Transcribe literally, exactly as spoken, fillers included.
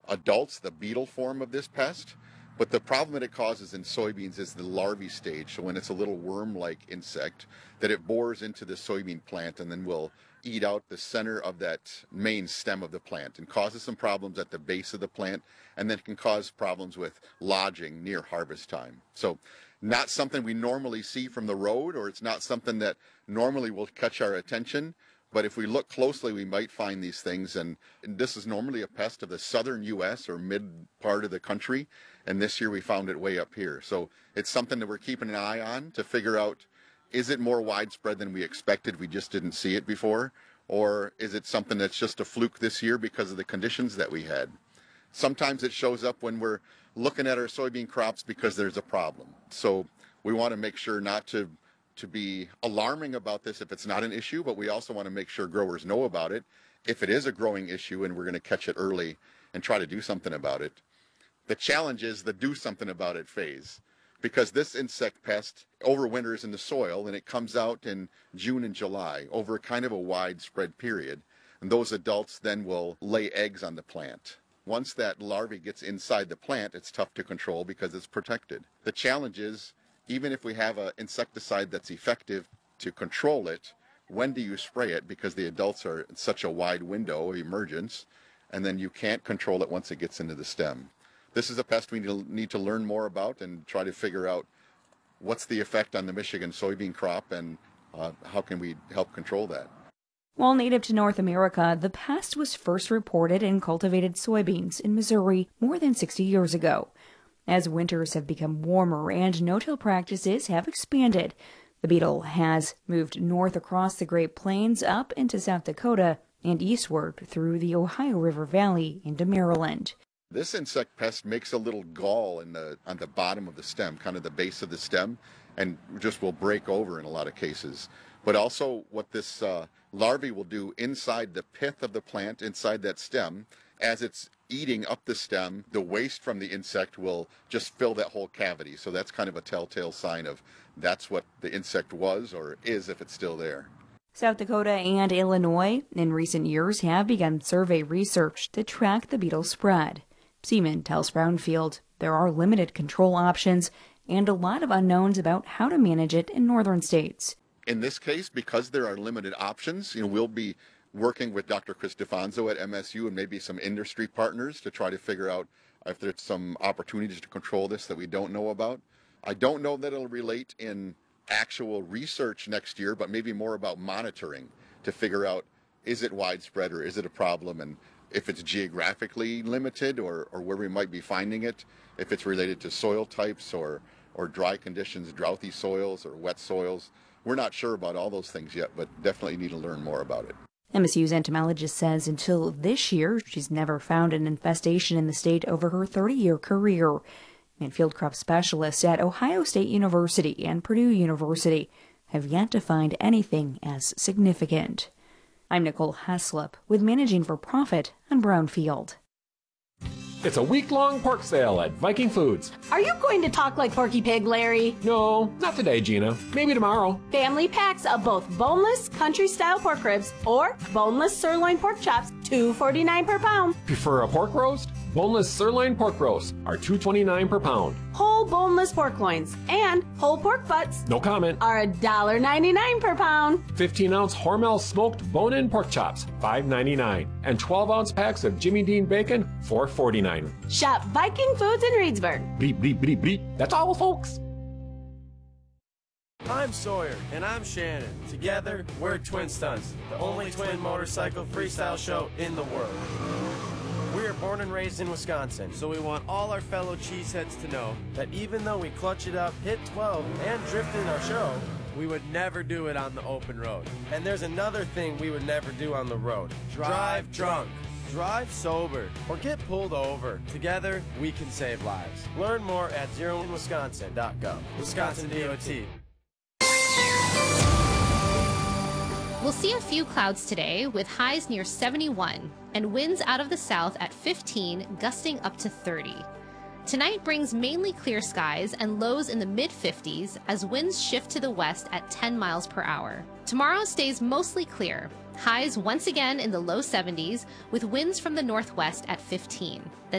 adults, the beetle form of this pest. But the problem that it causes in soybeans is the larvae stage. So when it's a little worm-like insect, that it bores into the soybean plant and then will eat out the center of that main stem of the plant and causes some problems at the base of the plant, and then can cause problems with lodging near harvest time. So not something we normally see from the road, or it's not something that normally will catch our attention. But if we look closely, we might find these things. And, and this is normally a pest of the southern U S or mid part of the country. And this year we found it way up here. So it's something that we're keeping an eye on to figure out, is it more widespread than we expected? We just didn't see it before. Or is it something that's just a fluke this year because of the conditions that we had? Sometimes it shows up when we're looking at our soybean crops because there's a problem. So we want to make sure not to to be alarming about this if it's not an issue, but we also want to make sure growers know about it if it is a growing issue and we're going to catch it early and try to do something about it. The challenge is the do something about it phase, because this insect pest overwinters in the soil and it comes out in June and July over kind of a widespread period. And those adults then will lay eggs on the plant. Once that larvae gets inside the plant, it's tough to control because it's protected. The challenge is, even if we have an insecticide that's effective to control it, when do you spray it? Because the adults are in such a wide window of emergence, and then you can't control it once it gets into the stem. This is a pest we need to learn more about and try to figure out what's the effect on the Michigan soybean crop and uh, how can we help control that. While native to North America, the pest was first reported in cultivated soybeans in Missouri more than sixty years ago. As winters have become warmer and no-till practices have expanded, the beetle has moved north across the Great Plains up into South Dakota and eastward through the Ohio River Valley into Maryland. This insect pest makes a little gall in the on the bottom of the stem, kind of the base of the stem, and just will break over in a lot of cases. But also what this uh, larvae will do inside the pith of the plant, inside that stem, as it's eating up the stem, the waste from the insect will just fill that whole cavity. So that's kind of a telltale sign of that's what the insect was or is if it's still there. South Dakota and Illinois in recent years have begun survey research to track the beetle spread. Seaman tells Brownfield there are limited control options and a lot of unknowns about how to manage it in northern states. In this case, because there are limited options, you know, we'll be working with Doctor Chris DeFonso at M S U and maybe some industry partners to try to figure out if there's some opportunities to control this that we don't know about. I don't know that it'll relate in actual research next year, but maybe more about monitoring to figure out, is it widespread or is it a problem, and if it's geographically limited or, or where we might be finding it, if it's related to soil types or, or dry conditions, drouthy soils or wet soils. We're not sure about all those things yet, but definitely need to learn more about it. M S U's entomologist says until this year, she's never found an infestation in the state over her thirty-year career. And field crop specialists at Ohio State University and Purdue University have yet to find anything as significant. I'm Nicole Haslip with Managing for Profit on Brownfield. It's a week-long pork sale at Viking Foods. Are you going to talk like Porky Pig, Larry? No, not today, Gina. Maybe tomorrow. Family packs of both boneless country-style pork ribs or boneless sirloin pork chops, two forty-nine per pound. Prefer a pork roast? Boneless sirloin pork roasts are two twenty-nine per pound. Whole boneless pork loins and whole pork butts. No comment. Are one ninety-nine per pound. fifteen ounce Hormel smoked bone-in pork chops, five ninety-nine, and twelve ounce packs of Jimmy Dean bacon, four forty-nine. Shop Viking Foods in Reedsburg. Bleep, bleep, bleep, bleep. That's all, folks. I'm Sawyer. And I'm Shannon. Together, we're Twin Stunts, the only twin motorcycle freestyle show in the world. We are born and raised in Wisconsin, so we want all our fellow cheeseheads to know that even though we clutch it up, hit twelve, and drift in our show, we would never do it on the open road. And there's another thing we would never do on the road. Drive drunk. Drive sober or get pulled over. Together, we can save lives. Learn more at zero in wisconsin dot gov. Wisconsin D O T. We'll see a few clouds today with highs near seventy-one and winds out of the south at fifteen, gusting up to thirty. Tonight brings mainly clear skies and lows in the mid fifties as winds shift to the west at ten miles per hour. Tomorrow stays mostly clear. Highs once again in the low seventies with winds from the northwest at fifteen.